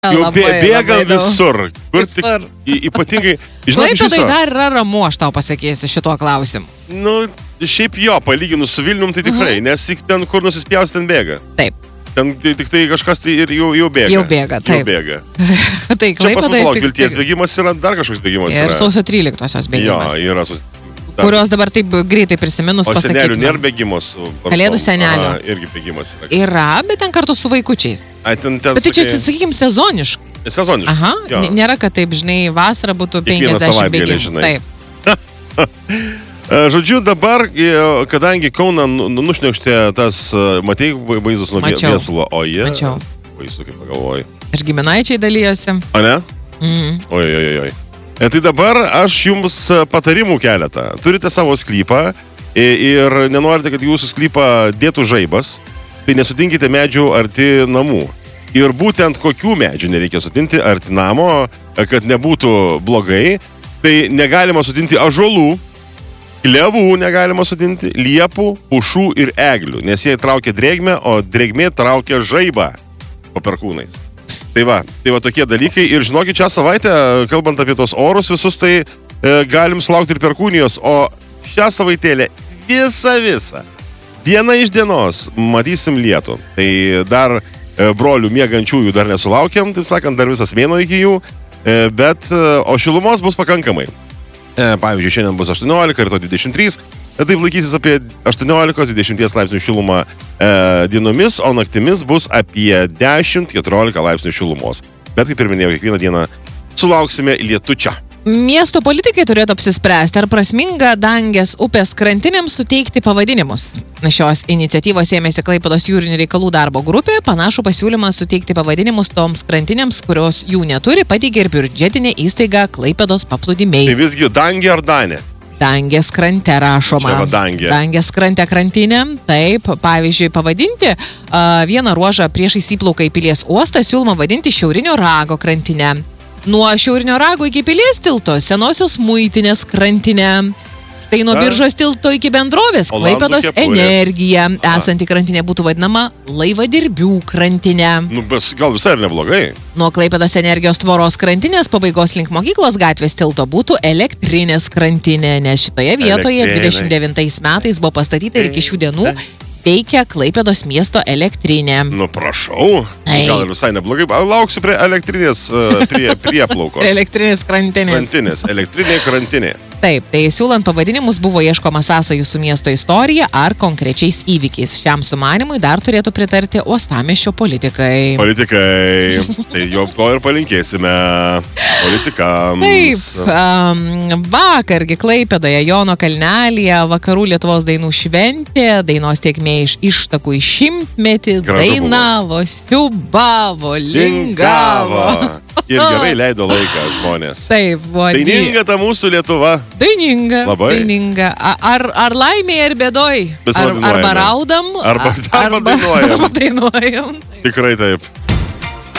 Jau bėgam visur. Visur. Ypatingai, Klaipėdai dar yra ramu, aš tau pasakysiu šituo klausimu. Nu, šiaip jo, palyginus su Vilnium, tai tikrai, nes ten, kur nusispjaus, ten bėga. Taip. Ten tik tai kažkas tai ir jau bėga. Jau bėga, taip. Jau bėga. Tai čia pas mus lauk, Vilties bėgimas yra, dar kažkoks bėgimas yra. Ir sausio 13-osios bėgimas. Jo, yra kurios dabar taip greitai prisiminus pasakytume. O senelių nėra bėgimas. Kalėdų senelių. Irgi bėgimas yra. Yra, bet ten kartu su vaikučiais. Bet tai čia, sakykime, sezoniškai. Sezoniškai. Aha, nėra, kad taip, žinai, vasara būtų 50 bėgimų. Taip. Žodžiu, dabar, kadangi Kauną nušniaukštė tas, matei vaizdus nuo Viesulo, o jie... Mačiau. Baisu, kaip pagalvoju. Ir giminaičiai dalyjosi. O ne? Oi. Tai dabar aš jums patarimų keletą. Turite savo sklypą ir nenorite, kad jūsų sklypą dėtų žaibas, tai nesutinkite medžių arti namų. Ir būtent kokių medžių nereikia sudinti arti namo, kad nebūtų blogai, tai negalima sudinti ąžuolų, klevų negalima sudinti, liepų, pušų ir eglių, nes jie traukia drėgmę, o drėgmė traukia žaibą po perkūnais. Tai va tokie dalykai. Ir žinokit, šią savaitę, kalbant apie tos orus visus, tai galim sulaukti ir perkūnijos, o šią savaitėlę visą dieną iš dienos matysim lietų. Tai dar brolių miegančiųjų dar nesulaukiam, taip sakant, dar visas mėnuo iki jų, bet o šilumos bus pakankamai. Pavyzdžiui, šiandien bus 18, rytoj 23, taip laikysis apie 18-20 laipsnių šilumą dienomis, o naktimis bus apie 10-14 laipsnių šilumos. Bet, kaip ir minėjau, kiekvieną dieną sulauksime lietučio. Miesto politikai turėtų apsispręsti, ar prasminga Dangės upės krantinėms suteikti pavadinimus. Šios iniciatyvos ėmėsi Klaipėdos jūrinių reikalų darbo grupė. Panašų pasiūlymą suteikti pavadinimus toms krantinėms, kurios jų neturi, pateikė ir biudžetinė įstaiga Klaipėdos paplūdimiai. Tai visgi Dangė ar Danė? Dangės krante rašoma. Čia va Dangė. Dangės krante krantinė. Taip, pavyzdžiui, pavadinti vieną ruožą priešais įplauką į Pilies uostą siūloma vadinti Šiaurinio rago krantinę. Nuo Šiaurinio rago iki Pilies tilto senosios muitinės krantinė. Tai nuo Biržos tilto iki bendrovės Klaipėdos energija. Esanti krantinė būtų vadinama laivadirbių krantinė. Nu, gal visai ir neblogai. Nuo Klaipėdos energijos tvoros krantinės pabaigos link mokyklos gatvės tilto būtų elektrinės krantinė, nes šitoje vietoje 29 metais buvo pastatyta ir iki šių dienų veikia Klaipėdos miesto elektrinė. Nu, prašau. Gal ir visai neblogai. Lauksiu prie elektrinės prieplaukos. Elektrinės krantinės. Elektrinė krantinė. Taip, tai siūlant pavadinimus buvo ieškoma sąsajų su miesto istorija ar konkrečiais įvykiais. Šiam sumanimui dar turėtų pritarti uostamiesčio politikai. Tai jo to ir palinkėsime politikams. Taip, vakargi Klaipėdoje Jono kalnelyje Vakarų Lietuvos dainų šventė, dainos tiekmė iš ištakų į šimtmetį, dainavo, siubavo, lingavo. Ir gerai leido laiką žmonės. Taip, buvo. Daininga ta mūsų Lietuva. Daininga. Labai. Daininga. Ar laimėje, ar bėdoj? Arba raudam, arba dainuojam. Dainuojam. Tikrai taip.